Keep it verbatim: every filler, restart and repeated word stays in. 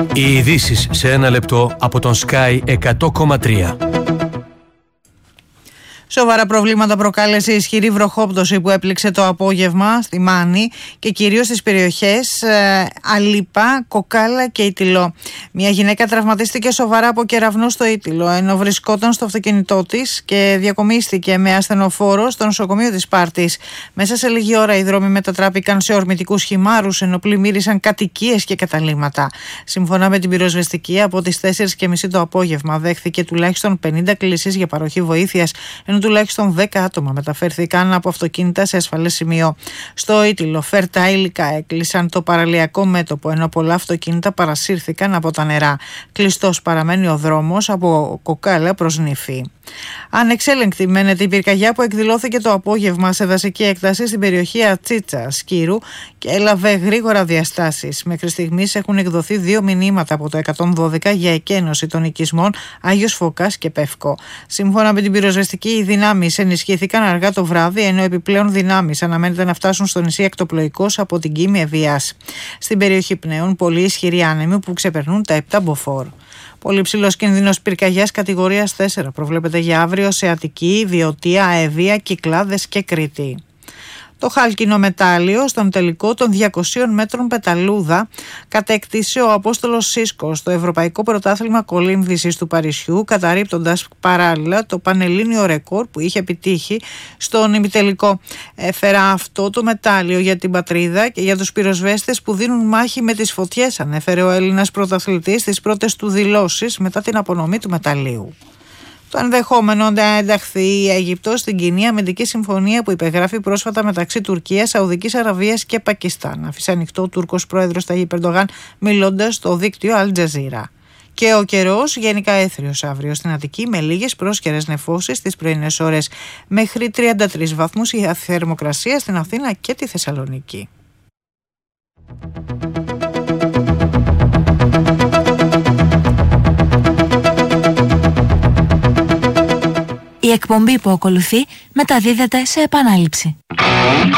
Οι ειδήσεις σε ένα λεπτό από τον Sky εκατό κόμμα τρία. Σοβαρά προβλήματα προκάλεσε η ισχυρή βροχόπτωση που έπληξε το απόγευμα στη Μάνη και κυρίως στις περιοχές ε, Αλίπα, Κοκάλα και Ιτυλό. Μια γυναίκα τραυματίστηκε σοβαρά από κεραυνό στο Ίτυλο ενώ βρισκόταν στο αυτοκίνητό της και διακομίστηκε με ασθενοφόρο στο νοσοκομείο της Σπάρτης. Μέσα σε λίγη ώρα οι δρόμοι μετατράπηκαν σε ορμητικούς χυμάρους ενώ πλημμύρισαν κατοικίες και καταλύματα. Σύμφωνα με την πυροσβεστική, από τις τέσσερις και μισή το απόγευμα δέχθηκε τουλάχιστον πενήντα κλήσεις για παροχή βοήθειας, ενώ τουλάχιστον δέκα άτομα μεταφέρθηκαν από αυτοκίνητα σε ασφαλές σημείο. Στο Ίτυλο, φέρτα υλικά έκλεισαν το παραλιακό μέτωπο, ενώ πολλά αυτοκίνητα παρασύρθηκαν από τα νερά. Κλειστός παραμένει ο δρόμος από Κοκάλα προς Νήφη. Ανεξέλεγκτη μένεται η πυρκαγιά που εκδηλώθηκε το απόγευμα σε δασική έκταση στην περιοχή Ατσίτσα Σκύρου και έλαβε γρήγορα διαστάσεις. Μέχρι στιγμής έχουν εκδοθεί δύο μηνύματα από το εκατόν δώδεκα για εκένωση των οικισμών Άγιος Φωκάς και Πεύκο. Σύμφωνα με την πυροσβεστική, οι δυνάμεις ενισχύθηκαν αργά το βράδυ, ενώ επιπλέον δυνάμεις αναμένεται να φτάσουν στο νησί εκτοπλοϊκώς από την Κίμη Ευβοίας. Στην περιοχή πνέουν πολύ ισχυροί άνεμοι που ξεπερνούν τα επτά μποφόρ. Πολύ ψηλός κίνδυνος πυρκαγιάς κατηγορίας τέσσερα προβλέπεται για αύριο σε Αττική, Βιωτία, Αεβία, Κυκλάδες και Κρήτη. Το χάλκινο μετάλλιο στον τελικό των διακοσίων μέτρων πεταλούδα κατέκτησε ο Απόστολος Σίσκος στο Ευρωπαϊκό Πρωτάθλημα Κολύμβησης του Παρισιού, καταρρίπτοντας παράλληλα το πανελλήνιο ρεκόρ που είχε επιτύχει στον ημιτελικό. Έφερα αυτό το μετάλλιο για την πατρίδα και για τους πυροσβέστες που δίνουν μάχη με τις φωτιές, ανέφερε ο Έλληνας πρωταθλητής στις πρώτες του δηλώσεις μετά την απονομή του μεταλλίου. Το ενδεχόμενο να ενταχθεί η Αίγυπτος στην κοινή αμυντική συμφωνία που υπεγράφει πρόσφατα μεταξύ Τουρκίας, Σαουδικής Αραβίας και Πακιστάν, άφησε ανοιχτό ο Τούρκος πρόεδρος Ταγίπ Ερντογάν μιλώντας στο δίκτυο Αλ Τζαζίρα. Και ο καιρός γενικά έθριος αύριο στην Αττική με λίγες πρόσκαιρες νεφώσεις στις πρωινές ώρες, μέχρι τριάντα τρεις βαθμούς η θερμοκρασία στην Αθήνα και τη Θεσσαλονίκη. Η εκπομπή που ακολουθεί μεταδίδεται σε επανάληψη.